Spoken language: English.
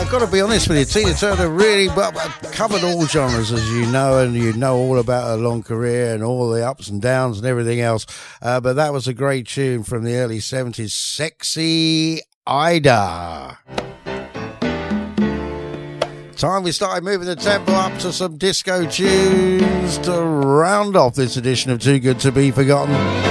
I've got to be honest with you, Tina Turner really covered all genres, as you know, and you know all about her long career and all the ups and downs and everything else. But that was a great tune from the early 70s, Sexy Ida. Time we started moving the tempo up to some disco tunes to round off this edition of Too Good To Be Forgotten.